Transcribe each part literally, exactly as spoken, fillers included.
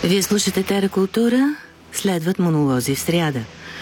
Вие слушате Теракултура, следват монолози в сряда.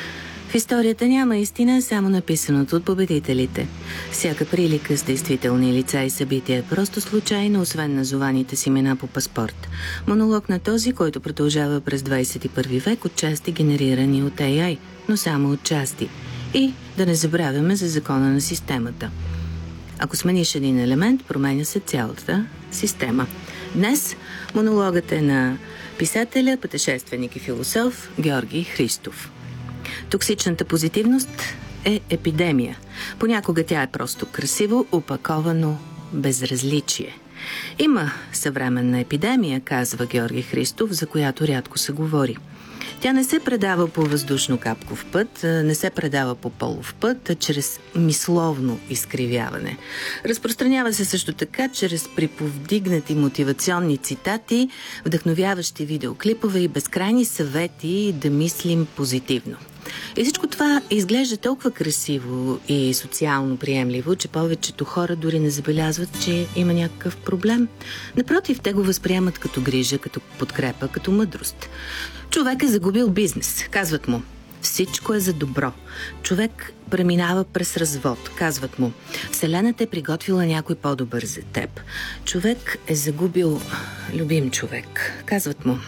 В историята няма истина, само написаното от победителите. Всяка прилика с действителни лица и събития е просто случайно, освен назованите си имена по паспорт. Монолог на този, който продължава през двадесет и първи век от части генерирани от Ей Ай, но само от части. И да не забравяме за закона на системата. Ако смениш един елемент, променя се цялата система. Днес монологът е на писателя, пътешественик и философ Георги Христов. Токсичната позитивност е епидемия. Понякога тя е просто красиво опаковано безразличие. Има съвременна епидемия, казва Георги Христов, за която рядко се говори. Тя не се предава по въздушно-капков път, не се предава по полов път, а чрез мисловно изкривяване. Разпространява се също така чрез приповдигнати мотивационни цитати, вдъхновяващи видеоклипове и безкрайни съвети да мислим позитивно. И всичко това изглежда толкова красиво и социално приемливо, че повечето хора дори не забелязват, че има някакъв проблем. Напротив, те го възприемат като грижа, като подкрепа, като мъдрост. Човек е загубил бизнес, казват му. Всичко е за добро. Човек преминава през развод, казват му. Вселената е приготвила някой по-добър за теб. Човек е загубил любим човек, казват му.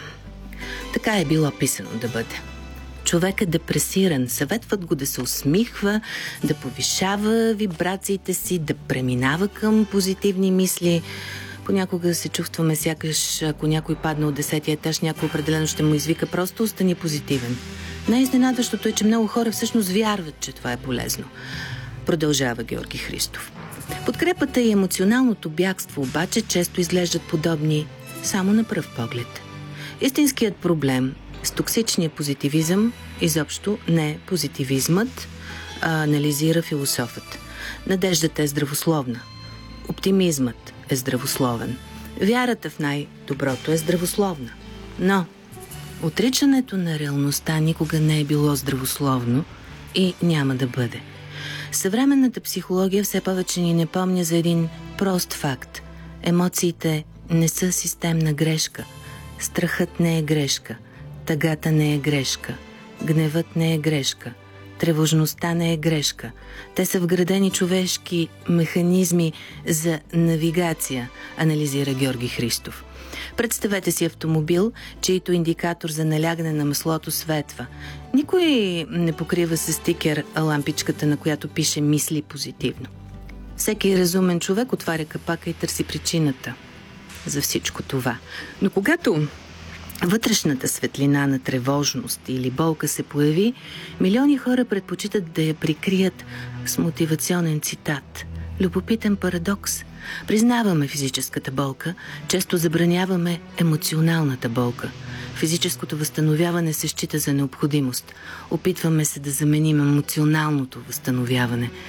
Така е било писано да бъде. Човек е депресиран, съветват го да се усмихва, да повишава вибрациите си, да преминава към позитивни мисли. Понякога се чувстваме сякаш, ако някой падне от десетия етаж, някой определено ще му извика просто остани позитивен. Най-изненадващото е, че много хора всъщност вярват, че това е полезно. Продължава Георги Христов. Подкрепата и емоционалното бягство обаче често изглеждат подобни само на пръв поглед. Истинският проблем с токсичния позитивизъм изобщо не е позитивизмът, а анализира философът. Надеждата е здравословна. Оптимизмът е здравословен. Вярата в най-доброто е здравословна. Но отричането на реалността никога не е било здравословно и няма да бъде. Съвременната психология все повече ни напомня за един прост факт. Емоциите не са системна грешка. Страхът не е грешка. Тъгата не е грешка. Гневът не е грешка. Тревожността не е грешка. Те са вградени човешки механизми за навигация, анализира Георги Христов. Представете си автомобил, чийто индикатор за налягане на маслото светва. Никой не покрива с стикер лампичката, на която пише мисли позитивно. Всеки разумен човек отваря капака и търси причината за всичко това. Но когато вътрешната светлина на тревожност или болка се появи, милиони хора предпочитат да я прикрият с мотивационен цитат. Любопитен парадокс. Признаваме физическата болка, често забраняваме емоционалната болка. Физическото възстановяване се счита за необходимост. Опитваме се да заменим емоционалното възстановяване.